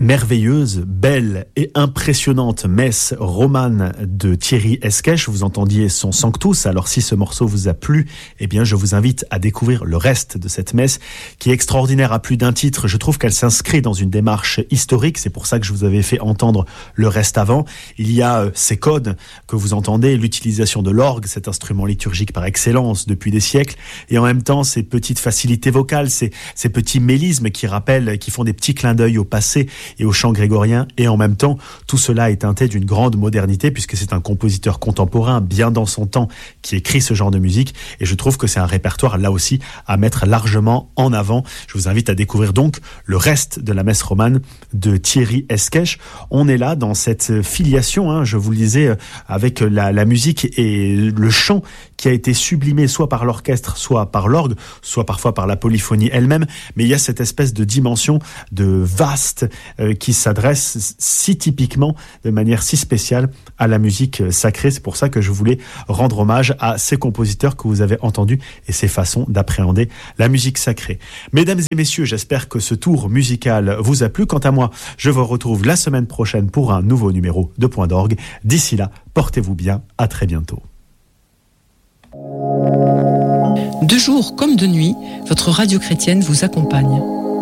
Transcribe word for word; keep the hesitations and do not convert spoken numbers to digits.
merveilleuse, belle et impressionnante messe romane de Thierry Esquèche. Vous entendiez son Sanctus. Alors si ce morceau vous a plu, eh bien je vous invite à découvrir le reste de cette messe qui est extraordinaire à plus d'un titre. Je trouve qu'elle s'inscrit dans une démarche historique. C'est pour ça que je vous avais fait entendre le reste avant. Il y a euh, ces codes que vous entendez, l'utilisation de l'orgue, cet instrument liturgique par excellence depuis des siècles, et en même temps ces petites facilités vocales, ces, ces petits mélismes qui rappellent, qui font des petits clins d'œil au passé et au chant grégorien, et en même temps tout cela est teinté d'une grande modernité puisque c'est un compositeur contemporain bien dans son temps qui écrit ce genre de musique, et je trouve que c'est un répertoire là aussi à mettre largement en avant. Je vous invite à découvrir donc le reste de la messe romane de Thierry Esquèche. On est là dans cette filiation, hein, je vous le disais, avec la, la musique et le chant qui a été sublimé soit par l'orchestre, soit par l'orgue, soit parfois par la polyphonie elle-même, mais il y a cette espèce de dimension de vaste euh, qui s'adresse si typiquement, de manière si spéciale à la musique sacrée. C'est pour ça que je voulais rendre hommage à ces compositeurs que vous avez entendus et ces façons d'appréhender la musique sacrée. Mesdames et messieurs, j'espère que ce tour musical vous a plu. Quant à moi, je vous retrouve la semaine prochaine pour un nouveau numéro de Point d'Orgue. D'ici là, portez-vous bien, à très bientôt. De jour comme de nuit, votre radio chrétienne vous accompagne.